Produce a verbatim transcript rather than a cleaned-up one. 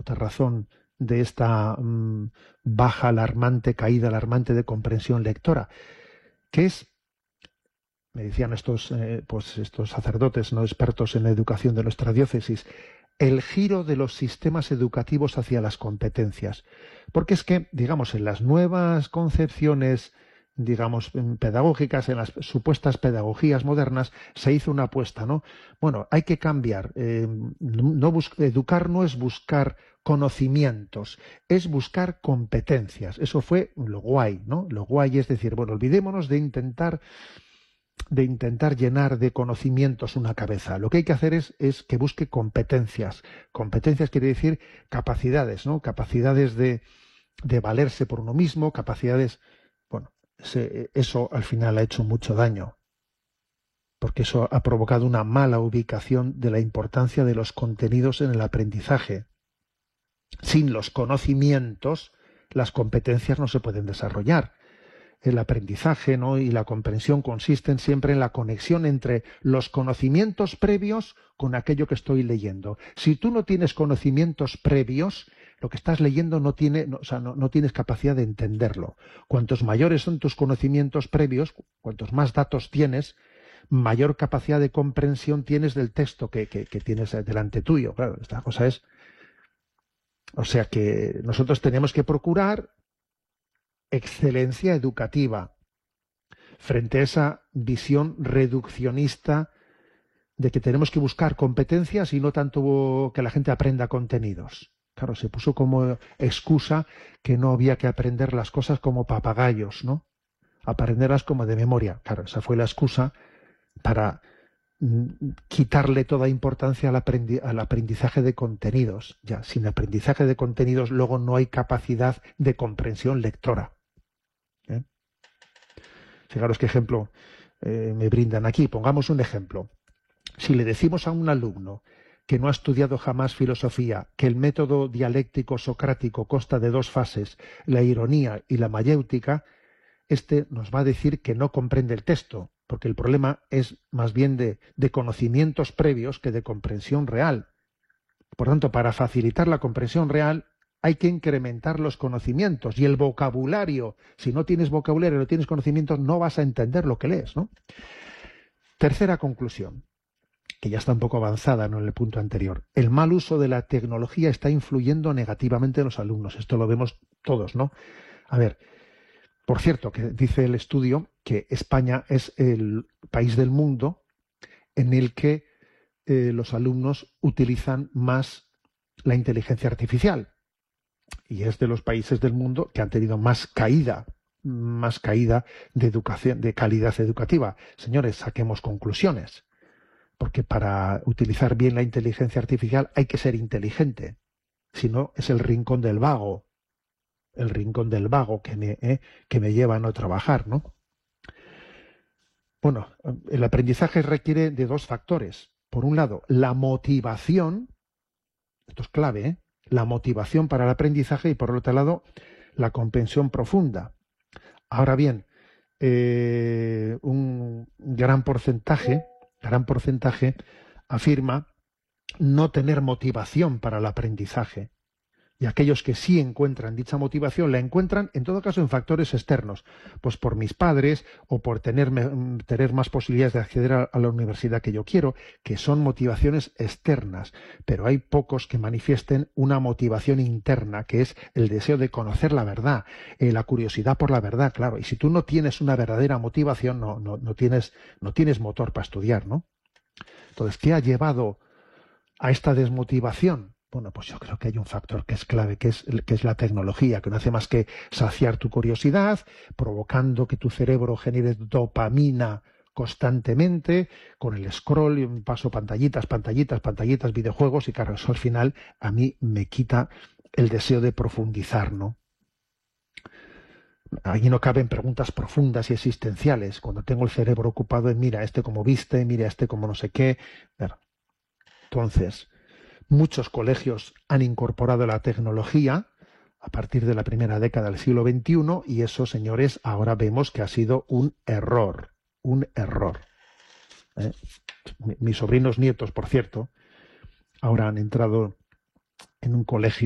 otra razón de esta mmm, baja alarmante, caída alarmante de comprensión lectora, que es, me decían estos, eh, pues estos sacerdotes no expertos en la educación de nuestra diócesis, el giro de los sistemas educativos hacia las competencias. Porque es que, digamos, en las nuevas concepciones, digamos, pedagógicas, en las supuestas pedagogías modernas, se hizo una apuesta, ¿no? Bueno, hay que cambiar. Eh, no bus- educar no es buscar conocimientos, es buscar competencias. Eso fue lo guay, ¿no? Lo guay es decir, bueno, olvidémonos de intentar de intentar llenar de conocimientos una cabeza. Lo que hay que hacer es, es que busque competencias. Competencias quiere decir capacidades, ¿no? Capacidades de, de valerse por uno mismo, capacidades... Bueno, se, eso al final ha hecho mucho daño, porque eso ha provocado una mala ubicación de la importancia de los contenidos en el aprendizaje. Sin los conocimientos, las competencias no se pueden desarrollar. El aprendizaje, ¿no?, y la comprensión consisten siempre en la conexión entre los conocimientos previos con aquello que estoy leyendo. Si tú no tienes conocimientos previos, lo que estás leyendo no tiene, no, o sea, no, no tienes capacidad de entenderlo. Cuantos mayores son tus conocimientos previos, cuantos más datos tienes, mayor capacidad de comprensión tienes del texto que, que, que tienes delante tuyo. Claro, esta cosa es... O sea que nosotros tenemos que procurar excelencia educativa frente a esa visión reduccionista de que tenemos que buscar competencias y no tanto que la gente aprenda contenidos. Claro, se puso como excusa que no había que aprender las cosas como papagayos, ¿no? Aprenderlas como de memoria. Claro, esa fue la excusa para mm, quitarle toda importancia al, aprendi- al aprendizaje de contenidos. Ya, sin aprendizaje de contenidos luego no hay capacidad de comprensión lectora. ¿Eh? Fijaros qué ejemplo eh, me brindan aquí. Pongamos un ejemplo. Si le decimos a un alumno que no ha estudiado jamás filosofía, que el método dialéctico socrático consta de dos fases, la ironía y la mayéutica, este nos va a decir que no comprende el texto, porque el problema es más bien de, de conocimientos previos que de comprensión real. Por tanto, para facilitar la comprensión real, hay que incrementar los conocimientos y el vocabulario. Si no tienes vocabulario, no tienes conocimientos, no vas a entender lo que lees, ¿no? Tercera conclusión, que ya está un poco avanzada, ¿no?, en el punto anterior. El mal uso de la tecnología está influyendo negativamente en los alumnos. Esto lo vemos todos, ¿no? A ver, por cierto, que dice el estudio que España es el país del mundo en el que eh, los alumnos utilizan más la inteligencia artificial. Y es de los países del mundo que han tenido más caída, más caída de educación, de calidad educativa. Señores, saquemos conclusiones. Porque para utilizar bien la inteligencia artificial hay que ser inteligente. Si no, es el rincón del vago. El rincón del vago que me, eh, que me lleva a no trabajar, ¿no? Bueno, el aprendizaje requiere de dos factores. Por un lado, la motivación, esto es clave, ¿eh? La motivación para el aprendizaje, y por otro lado, la comprensión profunda. Ahora bien, eh, un gran porcentaje, gran porcentaje afirma no tener motivación para el aprendizaje. Y aquellos que sí encuentran dicha motivación, la encuentran en todo caso en factores externos, pues por mis padres o por tener, tener más posibilidades de acceder a, a la universidad que yo quiero, que son motivaciones externas. Pero hay pocos que manifiesten una motivación interna, que es el deseo de conocer la verdad, eh, la curiosidad por la verdad, claro. Y si tú no tienes una verdadera motivación, no, no, no tienes, no tienes motor para estudiar, ¿no? Entonces, ¿qué ha llevado a esta desmotivación? Bueno, pues yo creo que hay un factor que es clave, que es, que es la tecnología, que no hace más que saciar tu curiosidad, provocando que tu cerebro genere dopamina constantemente, con el scroll, y un paso pantallitas, pantallitas, pantallitas, videojuegos, y claro, eso al final a mí me quita el deseo de profundizar, ¿no? Allí no caben preguntas profundas y existenciales, cuando tengo el cerebro ocupado en mira, este como viste, mira, este como no sé qué. Bueno, entonces, muchos colegios han incorporado la tecnología a partir de la primera década del siglo veintiuno y eso, señores, ahora vemos que ha sido un error, un error. ¿Eh? Mis sobrinos nietos, por cierto, ahora han entrado en un colegio